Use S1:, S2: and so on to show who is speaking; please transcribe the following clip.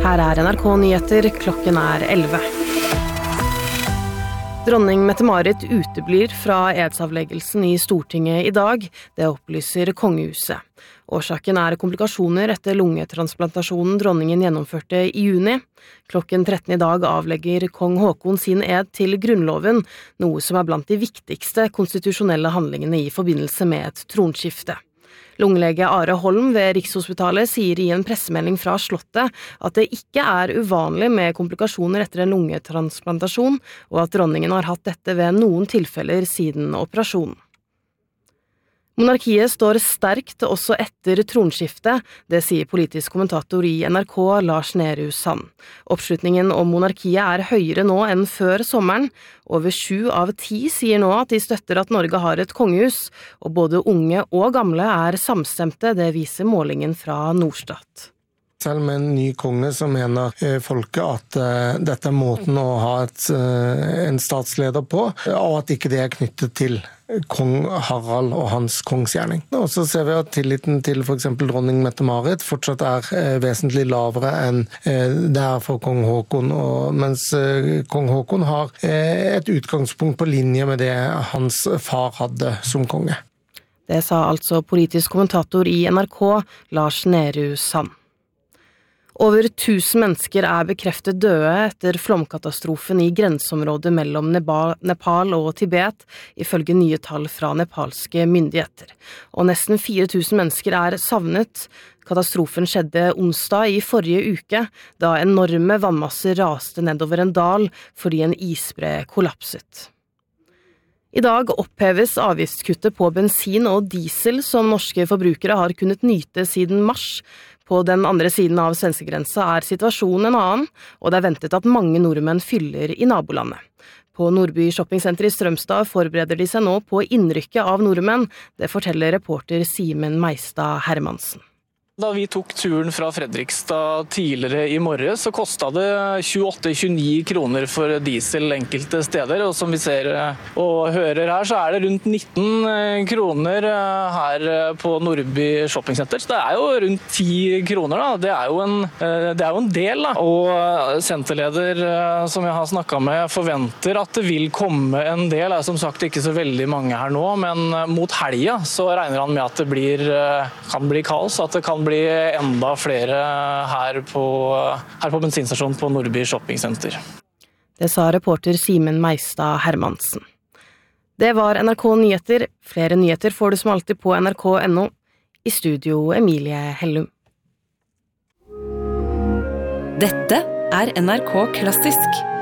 S1: Her NRK Nyheter, klokken 11. Dronning Mette-Marit uteblir fra edsavleggelsen i Stortinget i dag, det opplyser kongehuset. Årsaken komplikasjoner etter lungetransplantasjonen dronningen gjennomførte i juni. Klokken 13 i dag avlegger kong Haakon sin ed til grunnloven, noe som blant de viktigste konstitusjonelle handlingene i forbindelse med et tronskifte. Lungelege Are Holm ved Rikshospitalet sier i en pressemelding fra Slottet at det ikke uvanlig med komplikasjoner etter en lungetransplantasjon, og at dronningen har hatt dette ved noen tilfeller siden operasjonen. Monarkiet står sterkt også etter tronskiftet, det sier politisk kommentator i NRK Lars Nehru Sand. Oppslutningen om monarkiet høyere nå enn før sommeren. Over 7 av 10 sier nå at de støtter at Norge har et kongehus, og både unge og gamle samstemte, det viser målingen fra Norstat.
S2: Selv med en ny konge så mener folket at dette måten å ha en statsleder på, og at ikke det knyttet til kong Harald og hans kongsgjerning. Og så ser vi at tilliten til for eksempel dronning Mette-Marit fortsatt vesentlig lavere enn det for kong Haakon, mens kong Haakon har et utgangspunkt på linje med det hans far hadde som konge.
S1: Det sa altså politisk kommentator i NRK, Lars Nehru Sand. Over 1000 mennesker bekreftet døde etter flomkatastrofen i grenseområdet mellom Nepal og Tibet, ifølge nye tall fra nepalske myndigheter. Og nesten 4000 mennesker savnet. Katastrofen skjedde onsdag i forrige uke, da enorme vannmasser raste nedover en dal fordi en isbre kollapset. I dag oppheves avgiftskuttet på bensin og diesel som norske forbrukere har kunnet nyte siden mars. På den andre siden av svenskegrensa situasjonen en annen, og det ventet at mange nordmenn fyller i nabolandet. På Nordby Shoppingsenter i Strømstad forbereder de seg nå på innrykket av nordmenn, det forteller reporter Simen Meistad Hermansen.
S3: Da vi tok turen fra Fredrikstad tidligere i morges, så kostet det 28-29 kroner for diesel enkelte steder. Og som vi ser og hører her, så det rundt 19 kroner her på Nordby Shoppingsenter. Så det jo rundt 10 kroner, da. Det jo en del, da. Og senterleder som jeg har snakket med forventer at det vil komme en del. Det som sagt ikke så veldig mange her nå, men mot helga så regner han med at det kan bli kaos, at det kan bli enda flere her på bensinstasjonen på Nordby Shoppingsenter.
S1: Det sa reporter Simen Meistad Hermansen. Det var NRK Nyheter. Flere nyheter får du som alltid på nrk.no. I studio Emilie Hellum.
S4: Dette NRK Klassisk.